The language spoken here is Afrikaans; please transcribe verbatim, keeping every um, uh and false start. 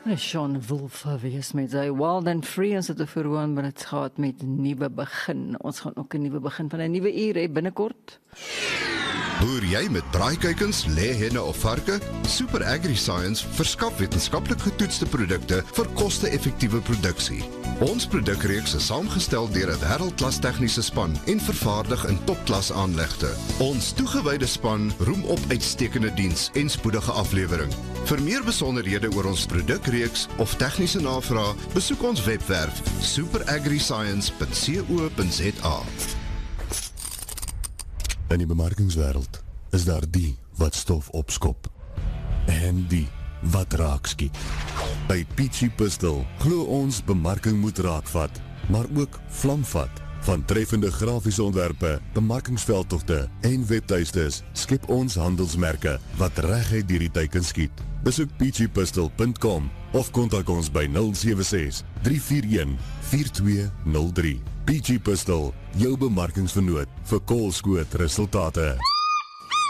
Sean Wolfe wees met sy Wild and Free, ons het verhoor, maar het gaat met nuwe begin. Ons gaan ook 'n nuwe begin van 'n nuwe uur hê binnekort. Boer jy met braaikuikens, lêhenne of varke? Super AgriScience verskaf wetenskaplik getoetste produkte vir koste-effektiewe produksie. Ons produkreeks is saamgestel deur 'n wêreldklas tegniese span en vervaardig in topklas aanlegte. Ons toegewyde span roem op uitstekende diens en spoedige aflewering. Vir meer besonderhede oor ons produkreeks of tegniese navraag, besoek ons webwerf super agri science punt co punt za. In die bemarkingswêreld is daar die wat stof opskop en die wat raak skiet. By Peachy Pistol glo ons bemarking moet raakvat, maar ook vlamvat. Van treffende grafiese ontwerpe, bemarkingsveldtogte en webtuistes skep ons handelsmerke wat reguit deur die teiken skiet. Besoek peachy pistol punt com of kontak ons by nul sewe ses, drie vier een, vier twee nul drie. Peachy Pistol, jou bemarkingsvernoot vir koolskoot resultate.